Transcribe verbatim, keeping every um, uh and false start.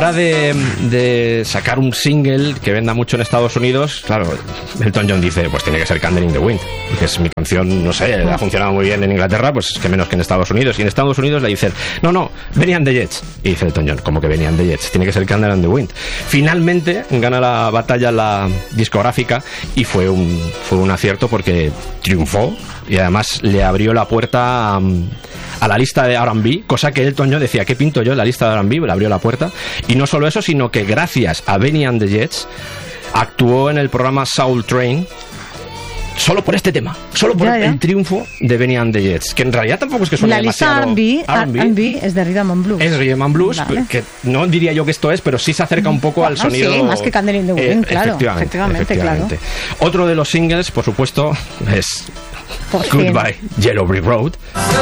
hora de, de sacar un single que venda mucho en Estados Unidos, claro, Elton John dice, pues tiene que ser Candle in the Wind, porque es mi canción, no sé, ha funcionado muy bien en Inglaterra, pues que menos que en Estados Unidos. Y en Estados Unidos le dicen, no, no, Benny and the Jets. Y dice Elton John, ¿cómo que Benny and the Jets? Tiene que ser Candle in the Wind. Finalmente gana la batalla la discográfica y fue un, fue un acierto porque triunfó y además le abrió la puerta a, a la lista de R and B, cosa que Elton John decía, ¿qué pinto yo en la lista de R and B? Le abrió la puerta. Y no solo eso, sino que gracias a Benny and the Jets actuó en el programa Soul Train solo por este tema, solo por ya, ya. el triunfo de Benny and the Jets, que en realidad tampoco es que suene la demasiado. La lista R and B es de Rhythm and Blues. Es Rhythm and Blues, vale. que no diría yo que esto es, pero sí se acerca un poco bueno, al sonido. Sí, más que Candle in the Wind, eh, claro. Efectivamente, efectivamente, efectivamente. Claro. Otro de los singles, por supuesto, es Por Goodbye fin. Yellow Brick Road.